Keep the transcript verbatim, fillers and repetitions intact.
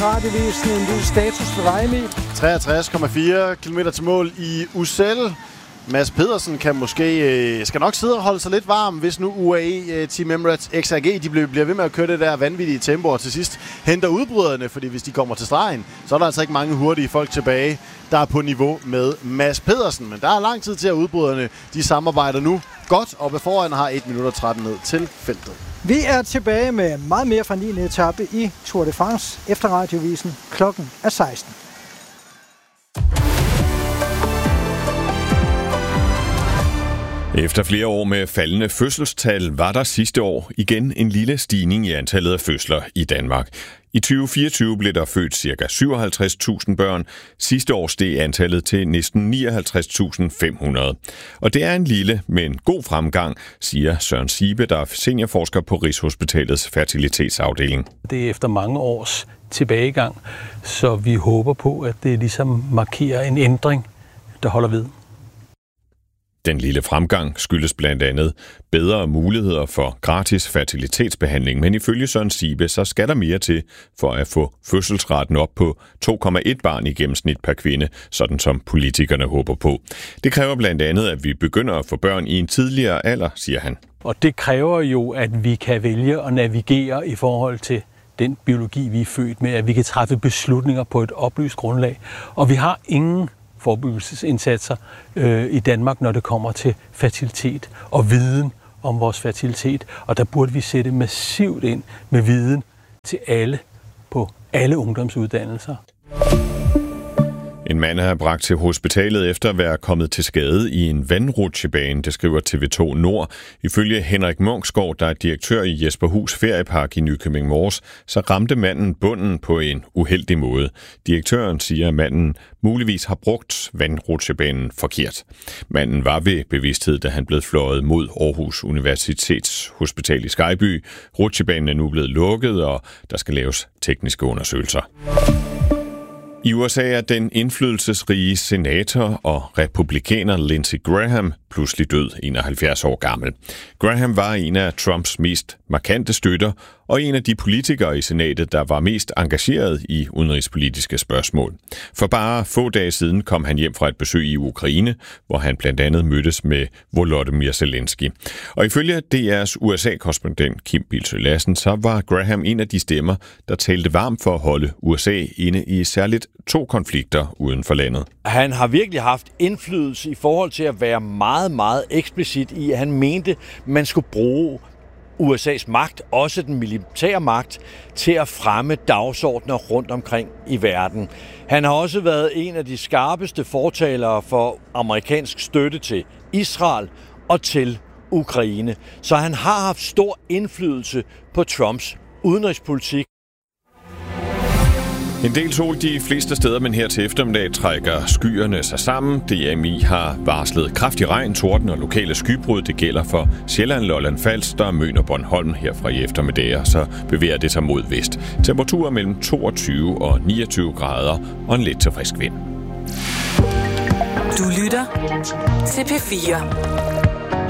Radiovisen, en lille status for dig, Emil. treogtres komma fire kilometer til mål i Ussel. Mads Pedersen kan måske, øh, skal nok sidde og holde sig lidt varm, hvis nu U A E, øh, Team Emirates, X R G, de bliver ved med at køre det der vanvittige tempo, og til sidst henter udbryderne, fordi hvis de kommer til stregen, så er der altså ikke mange hurtige folk tilbage, der er på niveau med Mads Pedersen. Men der er lang tid til, at udbryderne de samarbejder nu godt, og ved foran har et minut og tretten ned til feltet. Vi er tilbage med meget mere fra niende etape i Tour de France efter Radiovisen. Klokken er seksten. Efter flere år med faldende fødselstal var der sidste år igen en lille stigning i antallet af fødsler i Danmark. I tyve fireogtyve blev der født ca. syvoghalvtreds tusind børn. Sidste år steg antallet til næsten nioghalvtreds tusind fem hundrede. Og det er en lille, men god fremgang, siger Søren Sibe, der er seniorforsker på Rigshospitalets fertilitetsafdeling. Det er efter mange års tilbagegang, så vi håber på, at det ligesom markerer en ændring, der holder ved. Den lille fremgang skyldes blandt andet bedre muligheder for gratis fertilitetsbehandling, men ifølge Søren Sibe, så skal der mere til for at få fødselsraten op på to komma et barn i gennemsnit per kvinde, sådan som politikerne håber på. Det kræver blandt andet, at vi begynder at få børn i en tidligere alder, siger han. Og det kræver jo, at vi kan vælge at navigere i forhold til den biologi, vi er født med, at vi kan træffe beslutninger på et oplyst grundlag. Og vi har ingen forebyggelsesindsatser øh, i Danmark, når det kommer til fertilitet og viden om vores fertilitet. Og der burde vi sætte massivt ind med viden til alle på alle ungdomsuddannelser. En mand er bragt til hospitalet efter at være kommet til skade i en vandrutsjebane, det skriver T V to Nord. Ifølge Henrik Munksgaard, der er direktør i Jesperhus Feriepark i Nykøbing Mors, så ramte manden bunden på en uheldig måde. Direktøren siger, at manden muligvis har brugt vandrutsjebanen forkert. Manden var ved bevidsthed, da han blev fløjet mod Aarhus Universitets Hospital i Skejby. Rutsjebanen er nu blevet lukket, og der skal laves tekniske undersøgelser. I U S A er den indflydelsesrige senator og republikaner Lindsey Graham pludselig død, enoghalvfjerds år gammel. Graham var en af Trumps mest markante støtter og en af de politikere i senatet, der var mest engageret i udenrigspolitiske spørgsmål. For bare få dage siden kom han hjem fra et besøg i Ukraine, hvor han blandt andet mødtes med Volodymyr Zelensky. Og ifølge D R's U S A-korrespondent Kim Bildsøe Lassen, så var Graham en af de stemmer, der talte varmt for at holde U S A inde i særligt to konflikter uden for landet. Han har virkelig haft indflydelse i forhold til at være meget, meget eksplicit i, at han mente, man skulle bruge U S A's magt, også den militære magt, til at fremme dagsordner rundt omkring i verden. Han har også været en af de skarpeste fortalere for amerikansk støtte til Israel og til Ukraine. Så han har haft stor indflydelse på Trumps udenrigspolitik. En del sol de fleste steder, men her til eftermiddag trækker skyerne sig sammen. D M I har varslet kraftig regn, torden og lokale skybrud. Det gælder for Sjælland, Lolland Falster, Møn og Bornholm her fra i eftermiddag, og så bevæger det sig mod vest. Temperaturer mellem toogtyve og niogtyve grader og en lidt til frisk vind. Du lytter til P fire.